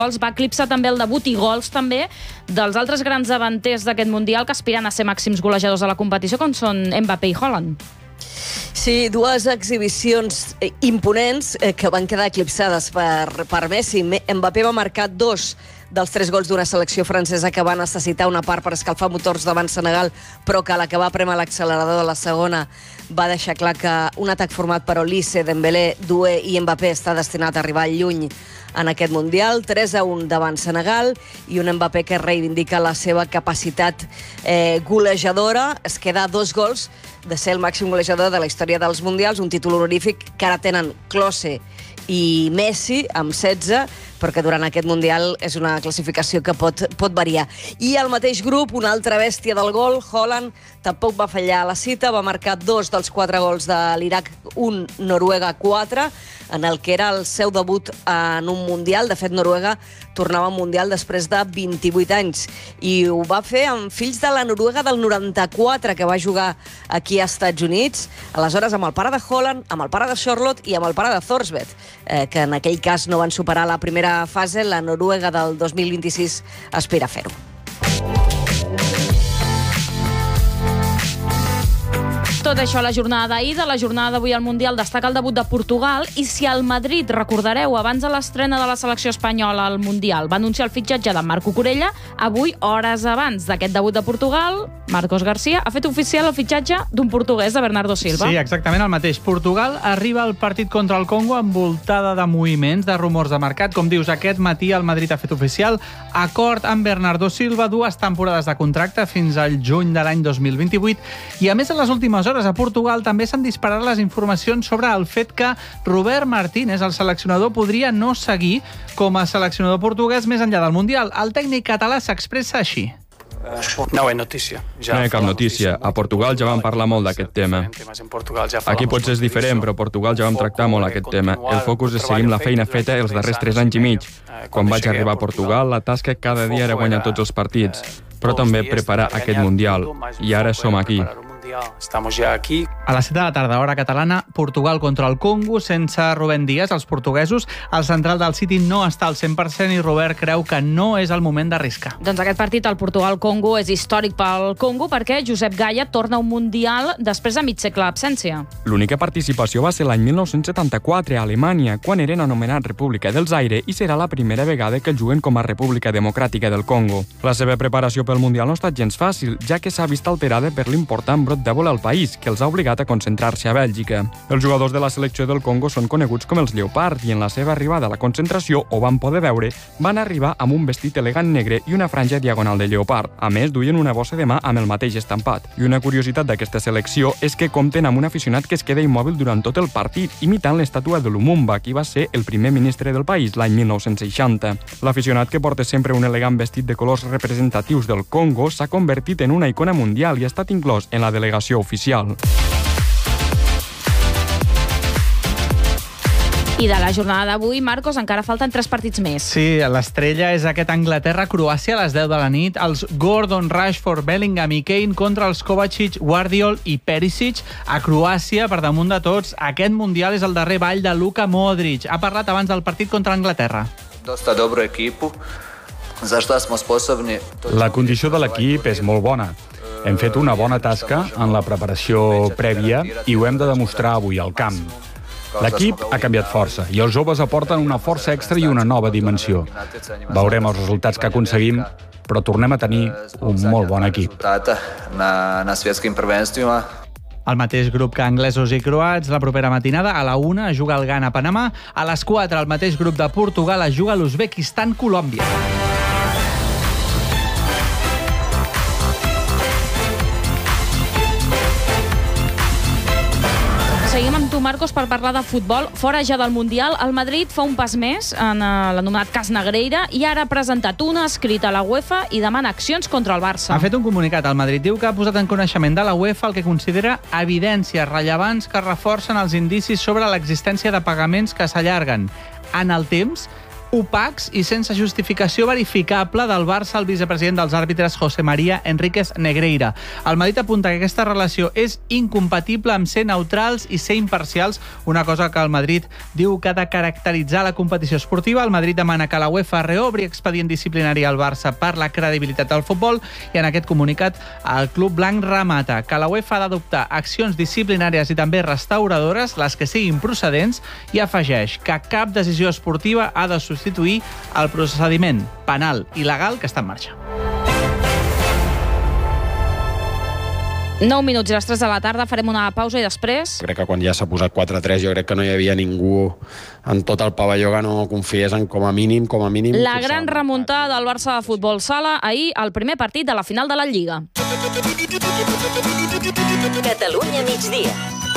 gols, va eclipsar també el debut i gols també dels altres grans davanters d'aquest Mundial que aspiren a ser màxims golejadors de la competició, com són Mbappé i Haaland. Sí, dues exhibicions imponents que van quedar eclipsades per Messi. Mbappé va marcar 2 dels 3 gols d'una selecció francesa que va necessitar una part per escalfar motors davant Senegal, però que a la que va prémer l'accelerador de la segona va deixar clar que un atac format per Olise, Dembélé, Doué i Mbappé està destinat a arribar lluny en aquest Mundial. 3-1 davant Senegal i un Mbappé que reivindica la seva capacitat golejadora. Es queda a 2 gols de ser el màxim golejador de la història dels Mundials, un títol honorífic que ara tenen Klose i Messi amb 16, perquè durant aquest Mundial és una classificació que pot variar. I al mateix grup, una altra bèstia del gol, Haaland, tampoc va fallar a la cita, va marcar 2 dels 4 gols de l'Iraq, 1 Noruega 4, en el que era el seu debut en un Mundial. De fet, Noruega tornava a un Mundial després de 28 anys i ho va fer amb fills de la Noruega del 94, que va jugar aquí als Estats Units, aleshores amb el pare de Haaland, amb el pare de Charlotte i amb el pare de Thorsvedt, que en aquell cas no van superar la primera fase. La Noruega del 2026 aspira a fer-ho. Tot això a la jornada d'ahir. De la jornada d'avui al Mundial destaca el debut de Portugal, i si el Madrid, recordareu, abans de l'estrena de la selecció espanyola al Mundial, va anunciar el fitxatge de Marco Kurella, avui, hores abans d'aquest debut de Portugal, Marcos García ha fet oficial el fitxatge d'un portuguès, de Bernardo Silva. Sí, exactament el mateix. Portugal arriba al partit contra el Congo envoltada de moviments, de rumors de mercat. Com dius, aquest matí el Madrid ha fet oficial acord amb Bernardo Silva, 2 temporades de contracte fins al juny de l'any 2028, i a més en les últimes hores a Portugal també s'han disparat les informacions sobre el fet que Robert Martínez, el seleccionador, podria no seguir com a seleccionador portuguès més enllà del Mundial. El tècnic català s'expressa així. No és notícia. No hi ha cap notícia. A Portugal ja vam parlar molt d'aquest tema. Aquí potser és diferent, però a Portugal ja vam tractar molt aquest tema. El focus és seguir la feina feta els darrers 3 anys i mig. Quan vaig arribar a Portugal, la tasca cada dia era guanyar tots els partits, però també preparar aquest Mundial. I ara som aquí. A les 7 de la tarda, hora catalana, Portugal contra el Congo, sense Rubén Díaz, els portuguesos. El central del City no està al 100% i Robert creu que no és el moment d'arriscar. Doncs aquest partit, el Portugal-Congo, és històric pel Congo perquè Josep Gaya torna a un Mundial després de mig segle d'absència. L'única participació va ser l'any 1974 a Alemanya, quan eren anomenats República del Zaire, i serà la primera vegada que juguen com a República Democràtica del Congo. La seva preparació pel Mundial no ha estat gens fàcil, ja que s'ha vist alterada per l'important brot d'èbola al país, que els ha obligat a concentrar-se a Bèlgica. Els jugadors de la selecció del Congo són coneguts com els Lleopard i en la seva arribada a la concentració, ho van poder veure, van arribar amb un vestit elegant negre i una franja diagonal de lleopard. A més, duien una bossa de mà amb el mateix estampat. I una curiositat d'aquesta selecció és que compten amb un aficionat que es queda immòbil durant tot el partit, imitant l'estàtua de Lumumba, qui va ser el primer ministre del país l'any 1960. L'aficionat, que porta sempre un elegant vestit de colors representatius del Congo, s'ha convertit en una icona mundial i ha estat inclòs en la delegació oficial. I de la jornada d'avui, Marcos, encara falten 3 partits més. Sí, l'estrella és aquest Anglaterra-Croàcia a les 10 de la nit. Els Gordon, Rashford, Bellingham i Kane contra els Kovacic, Guardiol i Perisic. A Croàcia, per damunt de tots, aquest Mundial és el darrer ball de Luka Modric. Ha parlat abans del partit contra Anglaterra. La condició de l'equip és molt bona. Hem fet una bona tasca en la preparació prèvia i ho hem de demostrar avui al camp. L'equip ha canviat força i els joves aporten una força extra i una nova dimensió. Veurem els resultats que aconseguim, però tornem a tenir un molt bon equip. El mateix grup que anglesos i croats, la propera matinada a la 1 es juga el Ghana a Panamà, a les 4 el mateix grup de Portugal es juga l'Uzbekistan-Colòmbia. Seguim amb tu, Marcos, per parlar de futbol. Fora ja del Mundial, el Madrid fa un pas més en l'anomenat cas Negreira i ara ha presentat una escrita a la UEFA i demana accions contra el Barça. Ha fet un comunicat al Madrid. Diu que ha posat en coneixement de la UEFA el que considera evidències rellevants que reforcen els indicis sobre l'existència de pagaments que s'allarguen en el temps opacs i sense justificació verificable del Barça al vicepresident dels àrbitres José María Enríquez Negreira. El Madrid apunta que aquesta relació és incompatible amb ser neutrals i ser imparcials, una cosa que el Madrid diu que ha de caracteritzar la competició esportiva. El Madrid demana que la UEFA reobri expedient disciplinari al Barça per la credibilitat del futbol i en aquest comunicat el club blanc remata que la UEFA ha d'adoptar accions disciplinàries i també restauradores, les que siguin procedents, i afegeix que cap decisió esportiva ha de substituir el procediment penal i legal que està en marxa. 9 minuts i les 3 de la tarda, farem una pausa i després... Crec que quan ja s'ha posat 4-3 jo crec que no hi havia ningú en tot el pavelló que no confiés en com a mínim... La gran remuntada del Barça de Futbol Sala ahir al primer partit de la final de la Lliga. Catalunya migdia.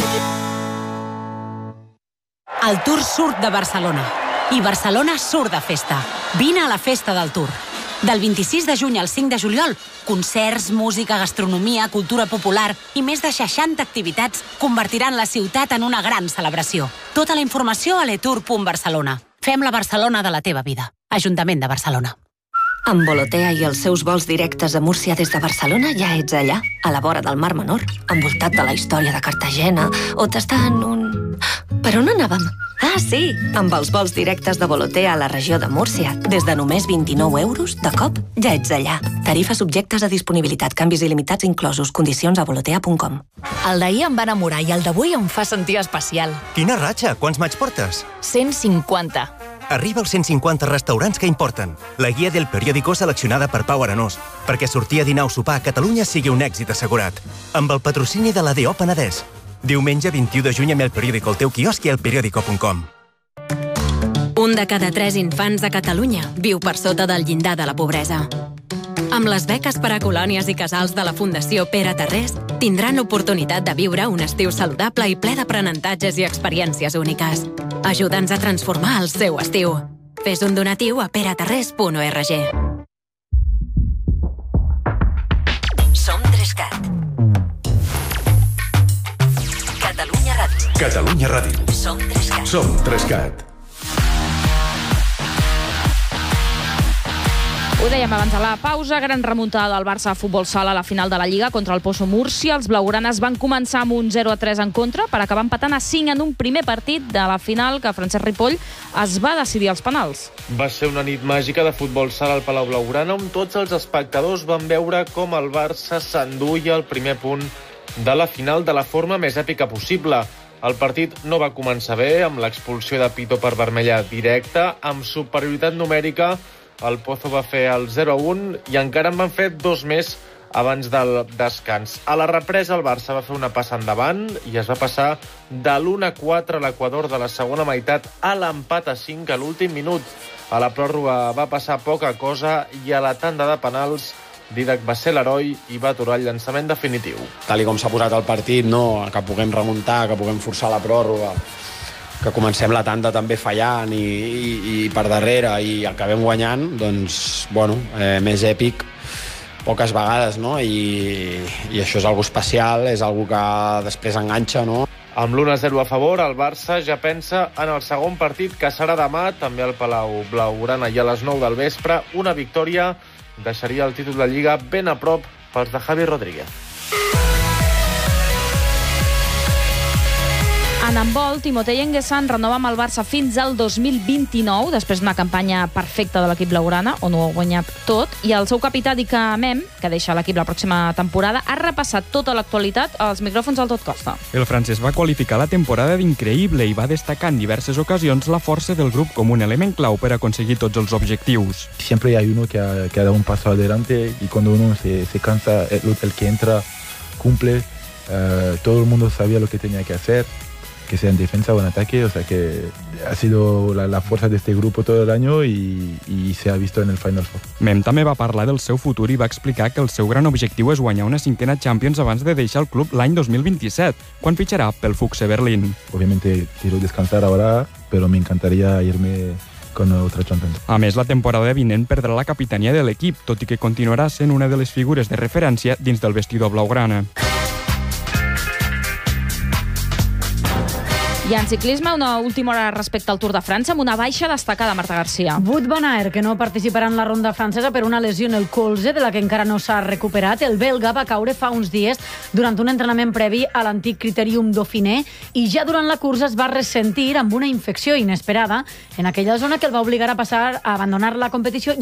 El Tour surt de Barcelona i Barcelona surt de festa. Vine a la festa del Tour. Del 26 de juny al 5 de juliol, concerts, música, gastronomia, cultura popular i més de 60 activitats convertiran la ciutat en una gran celebració. Tota la informació a letour.barcelona. Fem la Barcelona de la teva vida. Ajuntament de Barcelona. Amb Volotea i els seus vols directes a Múrcia des de Barcelona ja ets allà, a la vora del Mar Menor, envoltat de la història de Cartagena, o tastant un... Per on anàvem? Ah, sí! Amb els vols directes de Volotea a la regió de Múrcia, des de només 29 euros, de cop, ja ets allà. Tarifes subjectes a disponibilitat, canvis il·limitats inclosos, condicions a volotea.com. El d'ahir em va enamorar i el d'avui em fa sentir especial. Quina ratxa! Quants maig portes? 150. Arriba als 150 restaurants que importen. La guia del periòdico seleccionada per Pau Arenós, perquè sortir a dinar o sopar a Catalunya sigui un èxit assegurat. Amb el patrocini de la DO Penedès. Diumenge 21 de juny amb el periòdico al teu quiosc i al periòdico.com. Un de cada 3 infants a Catalunya viu per sota del llindar de la pobresa. Amb les beques per a colònies i casals de la Fundació Pere Tarrés, tindran l'oportunitat de viure un estiu saludable i ple d'aprenentatges i experiències úniques. Ajuda'ns a transformar el seu estiu. Fes un donatiu a peretarrés.org. Som 3CAT. Catalunya Ràdio. Catalunya Ràdio. Som 3CAT. Som 3CAT. Ho dèiem abans de la pausa, gran remuntada del Barça a Futbol Sala a la final de la Lliga contra el Pozo Múrcia. Els blaugranes van començar amb un 0-3 en contra per acabar empatant a 5 en un primer partit de la final que Francesc Ripoll es va decidir als penals. Va ser una nit màgica de Futbol Sala al Palau Blaugrana on tots els espectadors van veure com el Barça s'enduia el primer punt de la final de la forma més èpica possible. El partit no va començar bé, amb l'expulsió de Pito per vermella directa, amb superioritat numèrica. El Pozo va fer el 0-1 i encara en van fer 2 més abans del descans. A la represa el Barça va fer una passa endavant i es va passar de l'1-4 a l'equador de la segona meitat a l'empat a 5 a l'últim minut. A la pròrroga va passar poca cosa i a la tanda de penals Didac va ser l'heroi i va aturar el llançament definitiu. Tal com s'ha posat el partit, no, que puguem remuntar, que puguem forçar la pròrroga, que comencem la tanda també fallant i per darrere i acabem guanyant, doncs, bueno, més èpic poques vegades, no? I això és algo especial, és algo que després enganxa, no? Amb l'1-0 a favor, el Barça ja pensa en el segon partit, que serà demà, també al Palau Blaugrana i a les 9 del vespre. Una victòria deixaria el títol de Lliga ben a prop pels de Javi Rodríguez. En handbol, Timotei Enguessan renova amb el Barça fins al 2029, després d'una campanya perfecta de l'equip blaugrana, on ho ha guanyat tot, i el seu capità Dika Mem, que deixa l'equip la pròxima temporada, ha repassat tota l'actualitat als micròfons del Tot Costa. El francès va qualificar la temporada d'increïble i va destacar en diverses ocasions la força del grup com un element clau per aconseguir tots els objectius. Siempre hay uno que ha dado un paso adelante y cuando uno se cansa, el que entra cumple. Todo el mundo sabía lo que tenía que hacer, que sea en defensa o en ataque, o sea que ha sido la fuerza de este grupo todo el año y se ha visto en el Final Four. Mem també va parlar del seu futur i va explicar que el seu gran objectiu és guanyar una 5ª Champions abans de deixar el club l'any 2027, quan fitxarà pel Füchse Berlín. Obviamente quiero descansar ahora, pero me encantaría irme con otra Champions. A més, la temporada vinent perdrà la capitania de l'equip, tot i que continuarà sent una de les figures de referència dins del vestidor blaugrana. I en ciclisme, una última hora respecte al Tour de França, amb una baixa destacada, Marta Garcia. Wout van Aert, que no participarà en la ronda francesa per una lesió en el colze, de la que encara no s'ha recuperat. El belga va caure fa uns dies durant un entrenament previ a l'antic Critérium Dauphiné i ja durant la cursa es va ressentir amb una infecció inesperada en aquella zona que el va obligar a passar a abandonar la competició